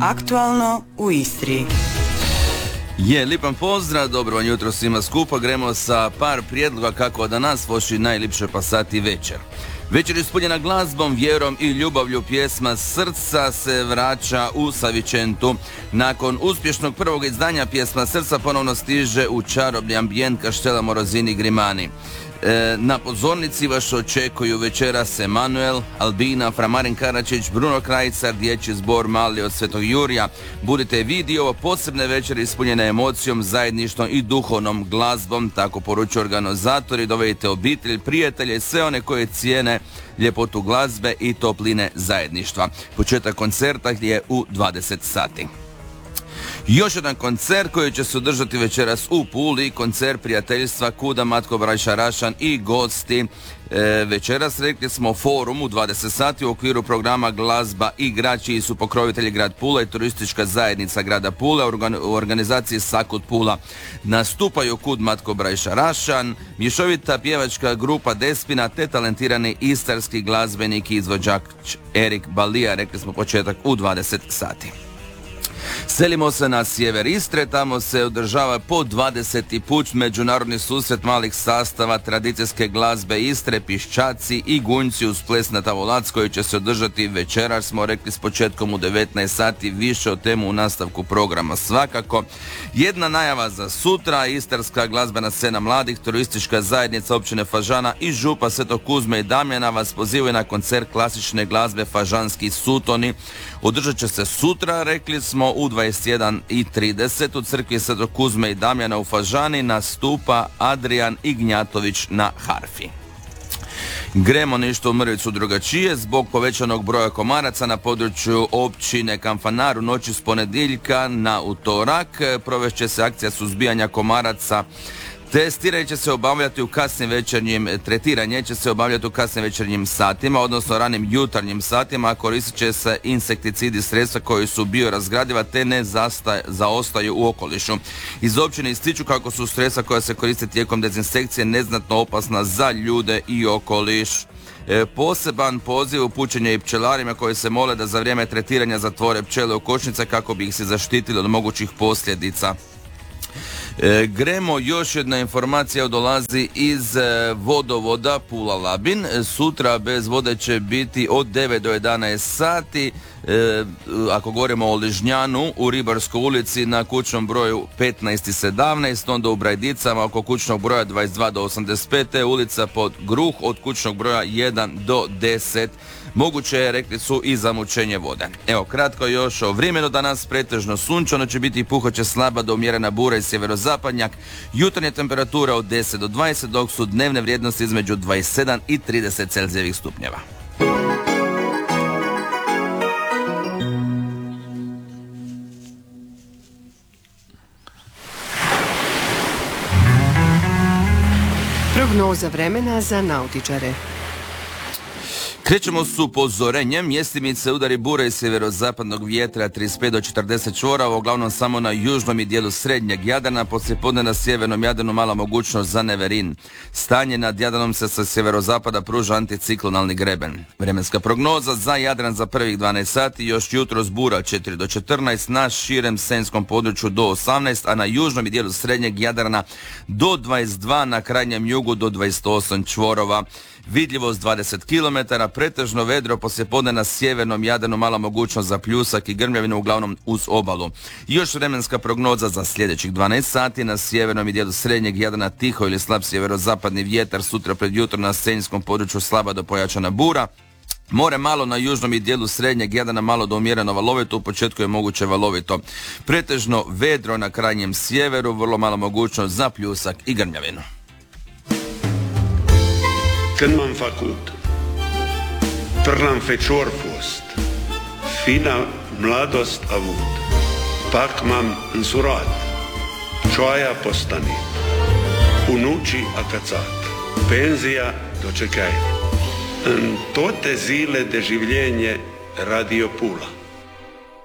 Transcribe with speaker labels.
Speaker 1: Aktualno u Istri.
Speaker 2: Lipan pozdrav, dobro vam jutro svima skupa. Gremo sa par prijedloga kako da nas voši najlipše pasati večer. Večer ispunjena glazbom, vjerom i ljubavlju, pjesma Srca se vraća u Savičentu. Nakon uspješnog prvog izdanja pjesma Srca ponovno stiže u čarobni ambijent Kaštela Morozini Grimani. Na pozornici vas očekuju večeras Emanuel, Albina, Framarin Karačić, Bruno Krajcar, dječji zbor Mali od Svetog Jurija. Budite vidi ovo posebne večeri ispunjene emocijom, zajedništvom i duhovnom glazbom, tako poručuju organizatori. Dovedite obitelj, prijatelje i sve one koje cijene ljepotu glazbe i topline zajedništva. Početak koncerta je u 20 sati. Još jedan koncert koji će se održati večeras u Puli, koncert prijateljstva Kuda, Matko Braj Šarašan i gosti. Večeras rekli smo forum u 20 sati u okviru programa Glazba i grad, čiji su pokrovitelji grad Pula i turistička zajednica grada Pula u organizaciji Sakut Pula. Nastupaju Kud, Matko Braj Šarašan, mješovita pjevačka grupa Despina te talentirani istarski glazbenik i izvođač Erik Balija. Rekli smo početak u 20 sati. Selimo se na sjever Istre, tamo se održava po 20. put međunarodni susret malih sastava tradicijske glazbe Istre, Piščaci i Gunjci uz ples na Tavolac, koji će se održati večeras, smo rekli, s početkom u 19 sati. Više o temu u nastavku programa svakako. Jedna najava za sutra: istarska glazbena scena mladih, turistička zajednica općine Fažana i župa Svetog Kuzme i Damjana vas pozivaju na koncert klasične glazbe Fažanski sutoni. Održat će se sutra, rekli smo, u 21:30 u crkvi Svetog Kuzme i Damjana u Fažani. Nastupa Adrijan Ignjatović na harfi. Gremo nešto u mrvicu drugačije. Zbog povećanog broja komaraca na području općine Kanfanar u noći s ponedjeljka na utorak provešće se akcija suzbijanja komaraca. Tretiranje će se obavljati u kasnim večernjim satima, odnosno ranim jutarnjim satima, a koristit će se insekticidi, sredstva koji su biorazgradiva te ne zaostaju u okolišu. Iz općine ističu kako su sredstva koja se koriste tijekom dezinsekcije neznatno opasna za ljude i okoliš. Poseban poziv upućen je i pčelarima koji se mole da za vrijeme tretiranja zatvore pčele u košnice kako bi ih se zaštitili od mogućih posljedica. Gremo, još jedna informacija dolazi iz vodovoda Pula Labin. Sutra bez vode će biti od 9 do 11 sati. Ako govorimo o Ližnjanu, u Ribarskoj ulici na kućnom broju 15 i 17, onda u Brajdicama oko kućnog broja 22 do 85, ulica pod Gruh od kućnog broja 1 do 10. Moguće je, rekli su, i zamućenje vode. Evo, kratko još o vremenu. Danas pretežno sunčano će biti, puhaće slaba do umjerena bura i sjeverozapadnjak. Jutarnja temperatura od 10 do 20, dok su dnevne vrijednosti između 27 i 30 Celzijevih stupnjeva.
Speaker 3: Prognoza vremena za nautičare.
Speaker 2: Krećemo s upozorenjem. Mjestimice udari bure iz sjeverozapadnog vjetra 35 do 40 čvorova, uglavnom samo na južnom i dijelu srednjeg Jadrana. Poslijepodne na sjevernom Jadranu mala mogućnost za neverin. Stanje nad Jadranom se sa sjeverozapada pruža anticiklonalni greben. Vremenska prognoza za Jadran za prvih 12 sati: još jutros bura 4 do 14, na širem senjskom području do 18, a na južnom i dijelu srednjeg Jadrana do 22, na krajnjem jugu do 28 čvorova. Vidljivost 20 km, pretežno vedro, poslijepodne na sjevernom Jadranu mala mogućnost za pljusak i grmljavinu, uglavnom uz obalu. Još vremenska prognoza za sljedećih 12 sati: na sjevernom i dijelu srednjeg Jadrana tiho ili slab sjeverozapadni vjetar, sutra pred jutro na senjskom području slaba do pojačana bura. More malo na južnom i dijelu srednjeg Jadrana malo do umjereno valovito, u početku je moguće valovito. Pretežno vedro na krajnjem sjeveru, vrlo mala mogućnost za pljusak i grmljavinu.
Speaker 4: Când m-am făcut, trn-am fecior fost, fina mladost avut, pak m-am însurat, cioaia postanit, unucii acățat, penzia dočekaj. În toate zile de življenje Radio Pula.